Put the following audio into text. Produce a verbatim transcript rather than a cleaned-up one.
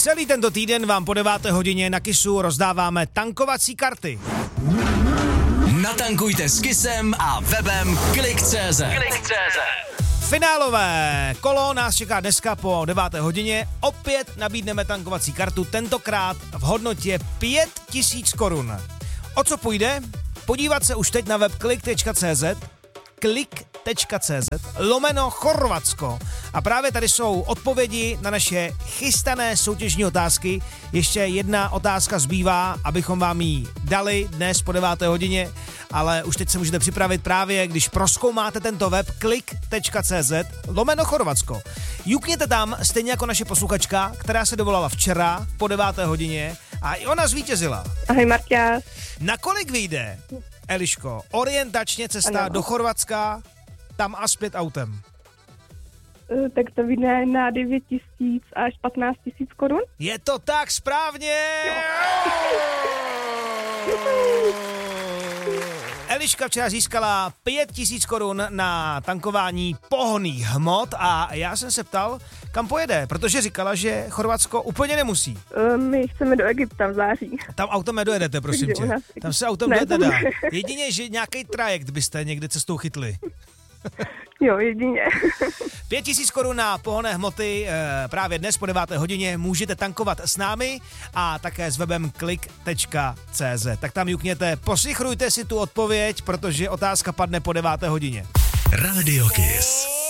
Celý tento týden vám po deváté hodině na Kissu rozdáváme tankovací karty. Natankujte s Kissem a webem klik tečka cé zet. Klik tečka cé zet. Finálové kolo nás čeká dneska po deváté hodině. Opět nabídneme tankovací kartu, tentokrát v hodnotě pět tisíc korun. O co půjde? Podívat se už teď na web klik tečka cé zet, klik tečka cé zet, lomeno Chorvatsko. A právě tady jsou odpovědi na naše chystané soutěžní otázky. Ještě jedna otázka zbývá, abychom vám ji dali dnes po deváté hodině, ale už teď se můžete připravit právě, když prozkoumáte tento web klik tečka cé zet, lomeno Chorvatsko. Jukněte tam stejně jako naše posluchačka, která se dovolala včera po deváté hodině a i ona zvítězila. Ahoj Marťa. Na kolik vyjde, Eliško, orientačně cesta ano. do Chorvatska, tam a zpět autem? Uh, tak to vyjde na devět tisíc až patnáct tisíc korun. Je to tak správně! Eliška včera získala pět tisíc korun na tankování pohonných hmot a já jsem se ptal, kam pojede, protože říkala, že Chorvatsko úplně nemusí. Uh, my chceme do Egypta v září. Tam autem nedojedete, prosím Takže tě. u nás- Tam se autem Ne, dojet tam- nedá. Jedině, že nějaký trajekt byste někde cestou chytli. Jo, jedině. Pět tisíc korun na pohonné hmoty e, právě dnes po deváté hodině můžete tankovat s námi a také s webem klik tečka cé zet. Tak tam jukněte, posichrujte si tu odpověď, protože otázka padne po deváté hodině. Radio Kiss.